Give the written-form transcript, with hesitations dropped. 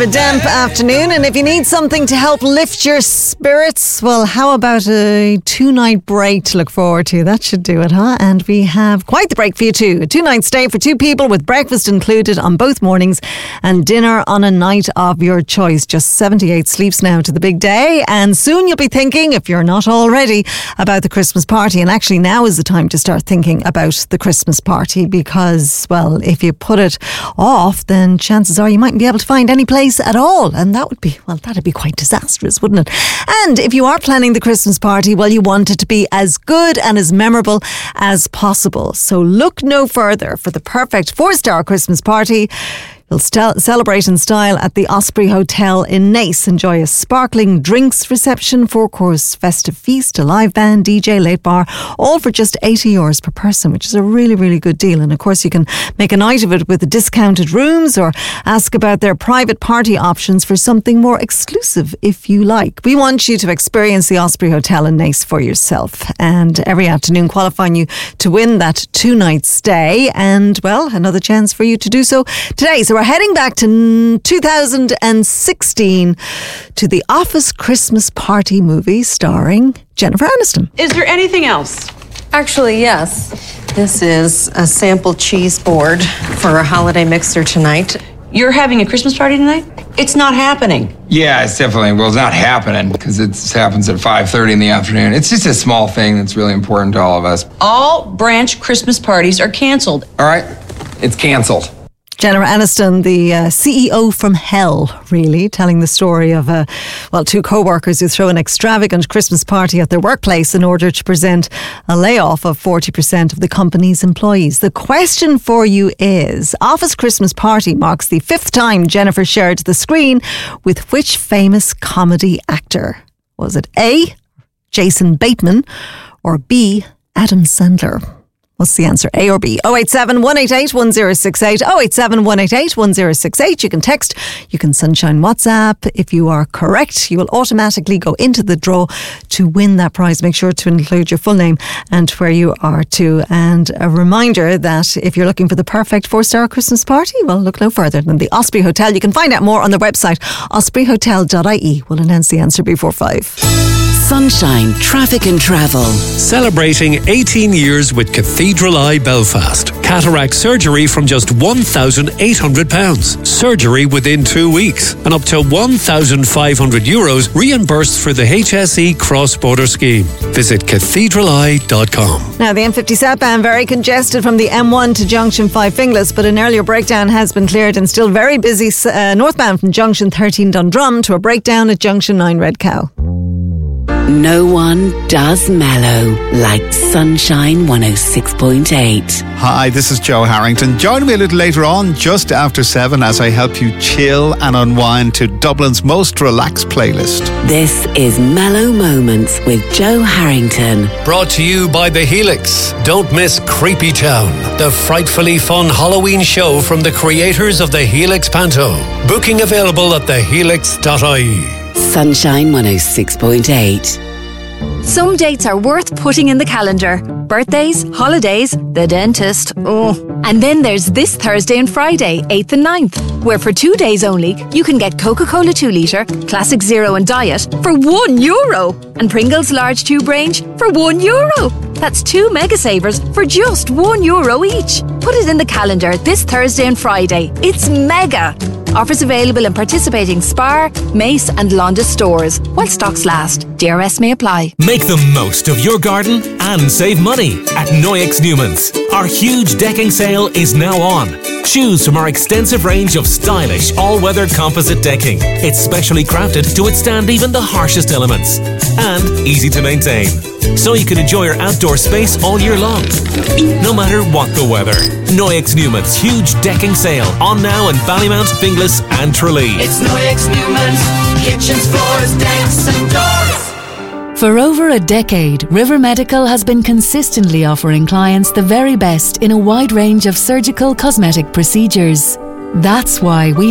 of a damp afternoon, and if you need something to help lift your spirits, well, how about a 2-night break to look forward to? That should do it, huh? And we have quite the break for you too. A 2-night stay for 2 people with breakfast included on both mornings and dinner on a night of your choice. Just 78 sleeps now to the big day, and soon you'll be thinking, if you're not already, about the Christmas party. And actually now is the time to start thinking about the Christmas party, because, well, if you put it off, then chances are you mightn't be able to find any place at all, and that'd be quite disastrous, wouldn't it? And if you are planning the Christmas party, well, you want it to be as good and as memorable as possible. So look no further for the perfect 4-star Christmas party. You'll celebrate in style at the Osprey Hotel in Naas. Enjoy a sparkling drinks reception, 4-course festive feast, a live band, DJ, late bar, all for just €80 per person, which is a really, really good deal. And of course, you can make a night of it with discounted rooms, or ask about their private party options for something more exclusive if you like. We want you to experience the Osprey Hotel in Naas for yourself, and every afternoon qualifying you to win that 2-night stay, and, well, another chance for you to do so today. So we're heading back to 2016 to the Office Christmas Party movie starring Jennifer Aniston. Is there anything else? Actually, yes. This is a sample cheese board for a holiday mixer tonight. You're having a Christmas party tonight? It's not happening. Yeah, it's definitely, well, it's not happening because it happens at 5:30 in the afternoon. It's just a small thing that's really important to all of us. All branch Christmas parties are canceled. All right, it's canceled. Jennifer Aniston, the CEO from hell, really, telling the story of 2 co-workers who throw an extravagant Christmas party at their workplace in order to present a layoff of 40% of the company's employees. The question for you is, Office Christmas Party marks the 5th time Jennifer shared the screen with which famous comedy actor? Was it A, Jason Bateman, or B, Adam Sandler? What's the answer, A or B? 087 188 1068, 087 188 1068. You can text, you can Sunshine WhatsApp. If you are correct, you will automatically go into the draw to win that prize. Make sure to include your full name and where you are too. And a reminder that if you're looking for the perfect 4-star Christmas party, well, look no further than the Osprey Hotel. You can find out more on their website, ospreyhotel.ie. We'll announce the answer before 5. Sunshine Traffic and Travel. Celebrating 18 years with Cathedral Eye Belfast. Cataract surgery from just £1,800. Surgery within 2 weeks. And up to €1,500 reimbursed for the HSE cross-border scheme. Visit cathedraleye.com. Now, the M50 southbound very congested from the M1 to Junction 5 Finglas, but an earlier breakdown has been cleared, and still very busy northbound from Junction 13 Dundrum to a breakdown at Junction 9 Red Cow. No one does mellow like Sunshine 106.8. Hi, this is Joe Harrington. Join me a little later on, just after 7, as I help you chill and unwind to Dublin's most relaxed playlist. This is Mellow Moments with Joe Harrington. Brought to you by The Helix. Don't miss Creepy Town, the frightfully fun Halloween show from the creators of The Helix Panto. Booking available at thehelix.ie. Sunshine 106.8. Some dates are worth putting in the calendar. Birthdays, holidays, the dentist. Oh. And then there's this Thursday and Friday, 8th and 9th, where for 2 days only, you can get Coca-Cola 2 litre, Classic Zero and Diet for €1, and Pringles large tube range for €1. That's 2 mega savers for just €1 each. Put it in the calendar this Thursday and Friday. It's mega. Offers available in participating Spar, Mace and Londis stores while stocks last. DRS may apply. Make the most of your garden and save money at Noyex Newmans. Our huge decking sale is now on. Choose from our extensive range of stylish all-weather composite decking. It's specially crafted to withstand even the harshest elements. And easy to maintain. So you can enjoy your outdoor space all year long, no matter what the weather. Noyex Newman's huge decking sale on now in Ballymount, Finglas and Tralee. It's Noyex Newman's kitchens, floors, decks and doors. For over a decade, River Medical has been consistently offering clients the very best in a wide range of surgical cosmetic procedures. That's why we